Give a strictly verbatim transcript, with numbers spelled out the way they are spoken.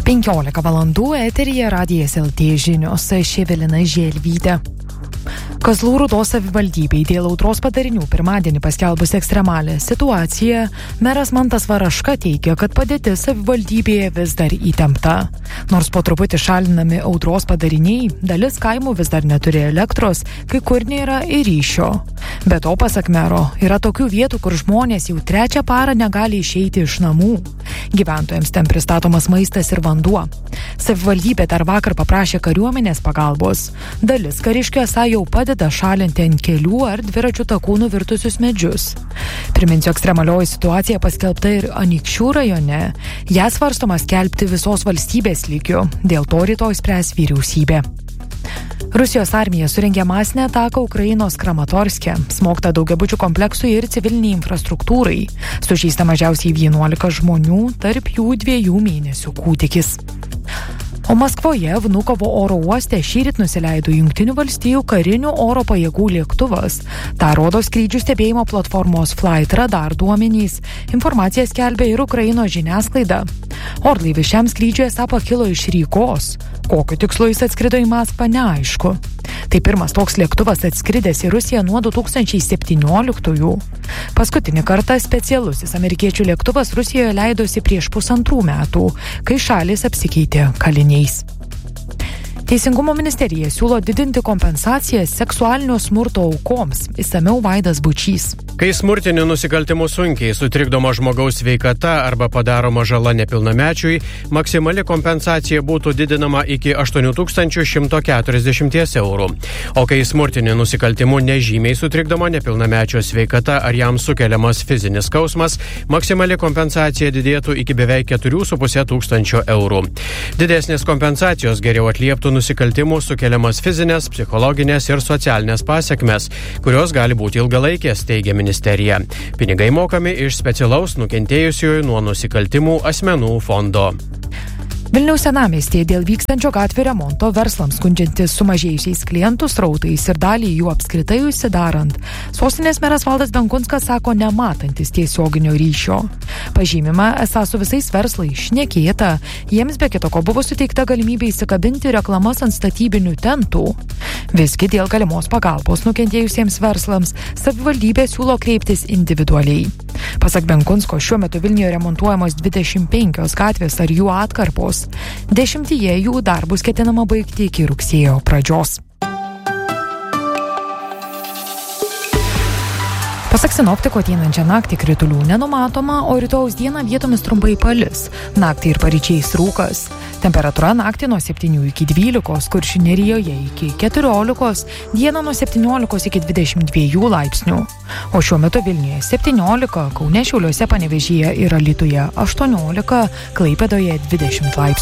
penkiolika valandų eteryje Radijas L T žinios, aš Evelina Želvytė. Kazlų Rūdos savivaldybei dėl audros padarinių pirmadienį paskelbus ekstremalę situaciją, meras Mantas Varaška teigia, kad padėtis savivaldybėje vis dar įtempta. Nors po truputį šalinami audros padariniai, dalis kaimų vis dar neturi elektros, kai kur nėra ir ryšio. Be to, pasak mero, yra tokių vietų, kur žmonės jau trečią parą negali išeiti iš namų. Gyventojams ten pristatomas maistas ir vanduo. Savivaldybė dar vakar paprašė kariuomenės pagalbos. Dalis kariškių esą jau padeda šalinti ant kelių ar dviračių takų nuvirtusius medžius. Priminsiu, ekstremalioji situacija paskelbta ir Anykščių rajone. Ją svarstoma skelbti visos valstybės lygiu. Dėl to rytoj spręs vyriausybė. Rusijos armija surengė masinę ataką Ukrainos Kramatorske, smogta daugiabučių kompleksui ir civiliniai infrastruktūrai. Sužeista mažiausiai vienuolika žmonių, tarp jų dviejų mėnesių kūdikis. O Maskvoje Vnukovo oro uoste šįryt nusileido Jungtinių valstijų karinių oro pajėgų lėktuvas. Ta rodo skrydžių stebėjimo platformos Flight Radar duomenys. Informaciją skelbia ir Ukrainos žiniasklaida. Orlaivis šiam skrydžiui esą pakilo iš Rygos. Kokiu tikslu jis atskrido į Maskvą, neaišku. Tai pirmas toks lėktuvas atskridęs į Rusiją nuo du tūkstančiai septynioliktųjų. Paskutinį kartą specialusis amerikiečių lėktuvas Rusijoje leidosi prieš pusantrų metų, kai šalis apsikeitė kaliniais. Teisingumo ministerija siūlo didinti kompensacijas seksualinio smurto aukoms. Išsamiau Vaidas Bučys. Kai smurtinių nusikaltimų sunkiai sutrikdoma žmogaus sveikata arba padaroma žala nepilnamečiui, maksimali kompensacija būtų didinama iki aštuoni tūkstančiai šimtas keturiasdešimt eurų. O kai smurtinių nusikaltimų nežymiai sutrikdoma nepilnamečio sveikata ar jam sukeliamas fizinis skausmas, maksimali kompensacija didėtų iki beveik keturi su puse tūkstančio eurų. Didesnės kompensacijos geriau atlieptų nusikaltimų sukeliamas fizinės, psichologinės ir socialinės pasekmes, kurios gali būti ilgalaikės, teigia ministerija. Pinigai mokami iš specialaus nukentėjusiųjų nuo nusikaltimų asmenų fondo. Vilniaus senamiestyje dėl vykstančio gatvių remonto verslams skundžiantis sumažėjusiais klientų srautais ir dalį jų apskritai užsidarant. Sostinės meras Valdas Benkunskas sako nematantis tiesioginio ryšio. Pažymima, esą su visais verslais šnekėta, jiems be kito ko buvo suteikta galimybė įsikabinti reklamas ant statybinių tentų. Visgi dėl galimos pagalbos nukentėjusiems verslams savivaldybė siūlo kreiptis individualiai. Pasak Benkunsko, šiuo metu Vilniuje remontuojamos dvidešimt penkios gatvės ar jų atkarpos. Dešimtyje jų darbus ketinama baigti iki rugsėjo pradžios. Pasak sinoptiko, ateinančią naktį kritulių nenumatoma, o rytojaus dieną vietomis trumpai palis. Naktį ir paryčiais rūkas. Temperatūra naktį nuo septynių iki dvylikos, Kuršių Nerijoje iki keturiolikos, dieną nuo septyniolikos iki dvidešimt dviejų laipsnių. O šiuo metu Vilniuje septyniolika, Kaune, Šiauliuose, Panevėžyje ir Alytuje aštuoniolika, Klaipėdoje dvidešimt laipsnių.